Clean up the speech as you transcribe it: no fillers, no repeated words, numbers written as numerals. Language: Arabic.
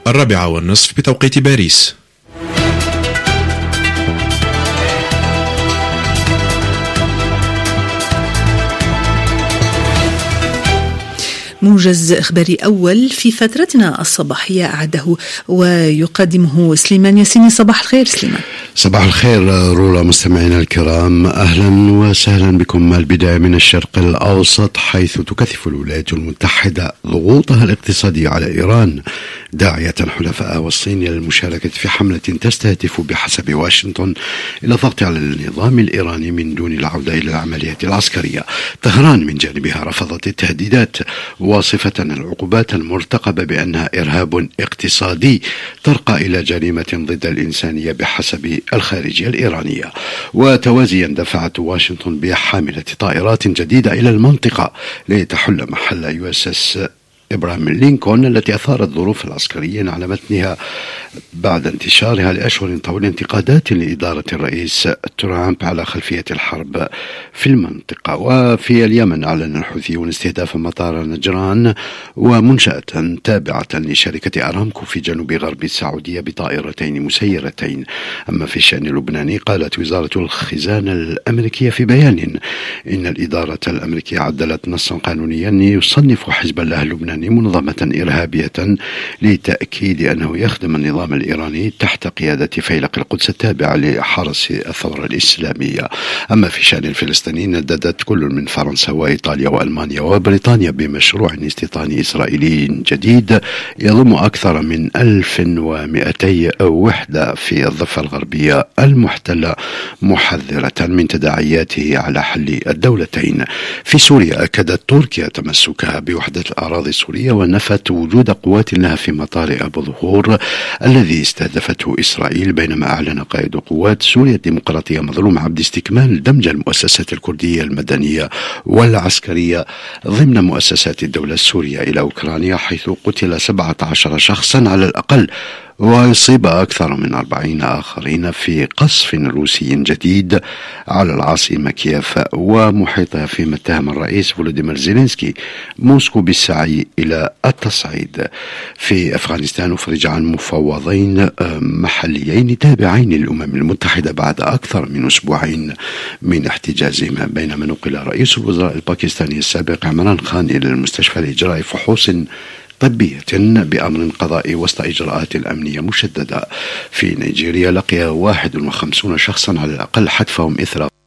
4:30 بتوقيت باريس. موجز إخباري أول في فترتنا الصباحية أعده ويقدمه سليمان ياسيني. صباح الخير سليمان. صباح الخير رولا مستمعينا الكرام، أهلا وسهلا بكم. البداية من الشرق الأوسط، حيث تكثف الولايات المتحدة ضغوطها الاقتصادية على إيران، داعية حلفاء والصين للمشاركة في حملة تستهدف بحسب واشنطن إلى الضغط على النظام الإيراني من دون العودة إلى العمليات العسكرية. طهران من جانبها رفضت التهديدات، واصفة العقوبات المرتقبة بأنها إرهاب اقتصادي ترقى إلى جريمة ضد الإنسانية بحسب الخارجية الإيرانية. وتوازيا دفعت واشنطن بحاملة طائرات جديدة إلى المنطقة لتحل محل USS إبراهام لينكولن التي أثارت ظروف العسكريين على متنها بعد انتشارها لأشهر طويلة انتقادات لإدارة الرئيس ترامب على خلفية الحرب في المنطقة. وفي اليمن أعلن الحوثيون استهداف مطار نجران ومنشأة تابعة لشركة أرامكو في جنوب غرب السعودية بطائرتين مسيرتين. أما في الشأن اللبناني، قالت وزارة الخزانة الأمريكية في بيان إن الإدارة الأمريكية عدلت نصا قانونيا يصنف حزب الله اللبناني منظمة إرهابية لتأكيد أنه يخدم النظام الإيراني تحت قيادة فيلق القدس التابع لحرس الثورة الإسلامية. أما في شأن الفلسطينيين، نددت كل من فرنسا وإيطاليا وألمانيا وبريطانيا بمشروع استيطاني إسرائيلي جديد يضم أكثر من 1200 وحدة في الضفة الغربية المحتلة، محذرة من تداعياته على حل الدولتين. في سوريا، أكدت تركيا تمسكها بوحدة الأراضي السورية ونفت وجود قوات لها في مطار أبو ظهور الذي استهدفته إسرائيل، بينما أعلن قائد قوات سوريا الديمقراطية مظلوم عبد استكمال دمج المؤسسات الكردية المدنية والعسكرية ضمن مؤسسات الدولة السورية إلى أوكرانيا، حيث قتل 17 شخصا على الأقل ويصيب أكثر من 40 آخرين في قصف روسي جديد على العاصمة كييف ومحيطها، فيما اتهم الرئيس فولوديمير زيلينسكي موسكو بالسعي إلى التصعيد. في أفغانستان، أفرج عن مفوضين محليين تابعين للأمم المتحدة بعد أكثر من أسبوعين من احتجازهما، بينما نقل رئيس الوزراء الباكستاني السابق عمران خان إلى المستشفى لإجراء فحوص طبية بأمر قضائي وسط إجراءات الأمنية مشددة. في نيجيريا، لقي 51 شخصا على الأقل حتفهم إثر